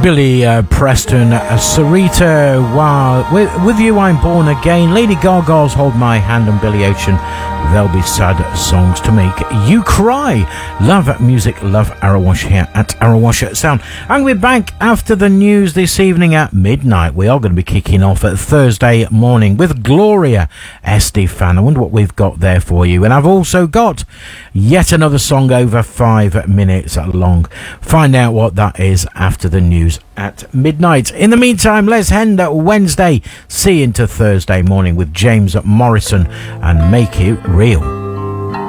Billy Preston, Sarita, wow, with you I'm born again, Lady Gaga's Hold My Hand, and Billy Ocean, There'll Be Sad Songs to Make You Cry. Love music, love Arawash here at Arawash Sound. And we're back after the news this evening at midnight. We are going to be kicking off at Thursday morning with Gloria Estefan. I wonder what we've got there for you. And I've also got yet another song over 5 minutes long. Find out what that is after the news at midnight. In the meantime, let's end Wednesday, see into Thursday morning with James Morrison and Make It Real.